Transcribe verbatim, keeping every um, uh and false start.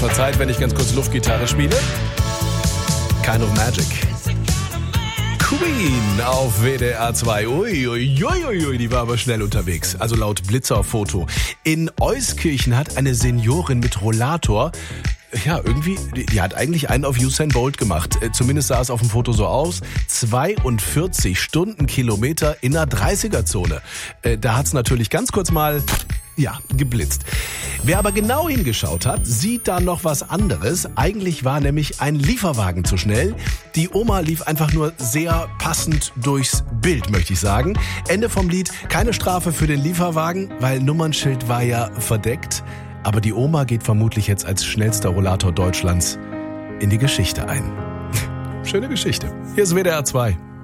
verzeiht, wenn ich ganz kurz Luftgitarre spiele. Kind of Magic. Queen auf W D R zwei. Ui, ui, ui, ui, die war aber schnell unterwegs. Also laut Blitzer-Foto. In Euskirchen hat eine Seniorin mit Rollator, ja, irgendwie, die, die hat eigentlich einen auf Usain Bolt gemacht. Äh, zumindest sah es auf dem Foto so aus. zweiundvierzig Stundenkilometer in der dreißiger-Zone. Äh, da hat's natürlich ganz kurz mal, ja, geblitzt. Wer aber genau hingeschaut hat, sieht da noch was anderes. Eigentlich war nämlich ein Lieferwagen zu schnell. Die Oma lief einfach nur sehr passend durchs Bild, möchte ich sagen. Ende vom Lied, keine Strafe für den Lieferwagen, weil Nummernschild war ja verdeckt. Aber die Oma geht vermutlich jetzt als schnellster Rollator Deutschlands in die Geschichte ein. Schöne Geschichte. Hier ist W D R zwei.